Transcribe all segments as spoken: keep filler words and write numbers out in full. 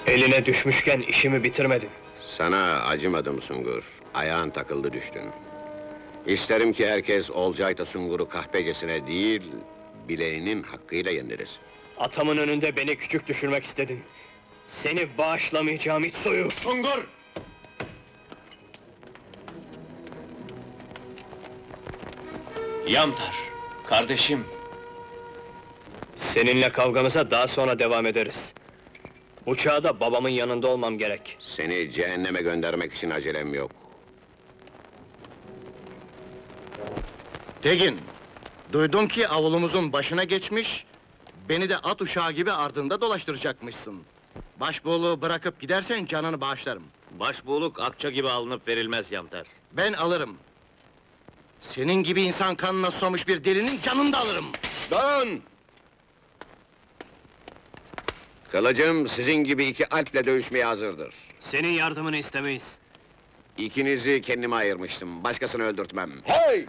Eline düşmüşken işimi bitirmedin. Sana acımadım Sungur. Ayağın takıldı düştün. İsterim ki herkes Olcay'da Sungur'u kahpecesine değil, bileğinin hakkıyla yeniriz. Atamın önünde beni küçük düşürmek istedin. Seni bağışlamayacağım it soyu! Sungur! Yamtar, kardeşim. Seninle kavgamıza daha sonra devam ederiz. Bu çağda babamın yanında olmam gerek. Seni cehenneme göndermek için acelem yok. Tegin, duydum ki avlumuzun başına geçmiş, beni de at uşağı gibi ardında dolaştıracakmışsın. Başbuğluğu bırakıp gidersen canını bağışlarım. Başbuğluk akça gibi alınıp verilmez Yamtar. Ben alırım. Senin gibi insan kanına susamış bir delinin canını da alırım. Dön! Kılıcım sizin gibi iki alple dövüşmeye hazırdır. Senin yardımını istemeyiz. İkinizi kendime ayırmıştım, başkasını öldürtmem. Hey!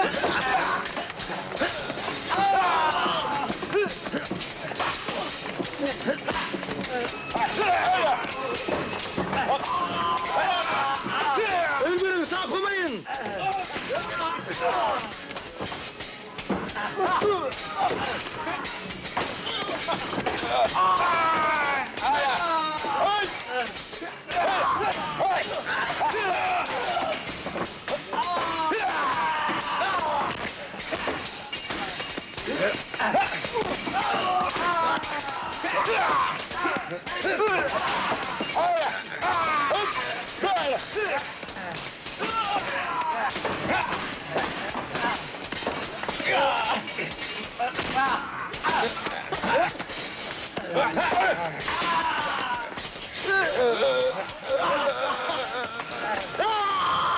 Öldürün, sağ koymayın!